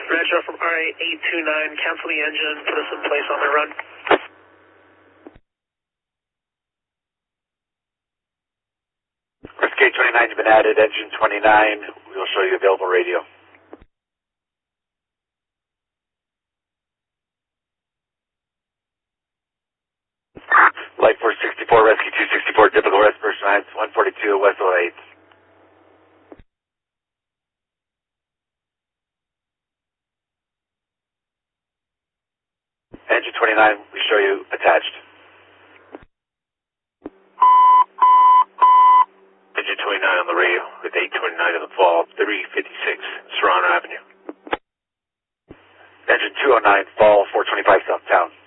Retro from RA829, cancel the engine, put us in place on the run. Rescue 29 has been added, engine 29, we will show you available radio. Light Force 64, Rescue 264, typical respiration lines 142 West 08. Engine 29, we show you attached. Engine 29 on the radio with 829 in the fall, 356 Serrano Avenue. Engine 209, fall 425 Southtown.